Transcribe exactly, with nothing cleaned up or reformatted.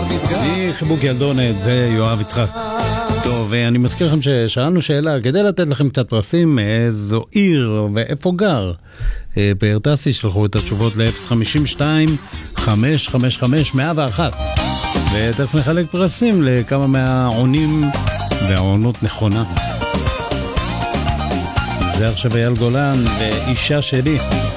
חיבוק ילדונת, זה יואב יצחק. טוב, אני מזכיר לכם ששאלנו שאלה, כדי לתת לכם קצת פרסים, איזו עיר ואיפה גר. פרטסי, שלחו את התשובות ל-אפס חמישים ושתיים חמש חמש חמש מאה ואחת. ותכף נחלק פרסים לכמה מהעונים והעונות נכונה. זה עכשיו אייל גולן ואישה שלי.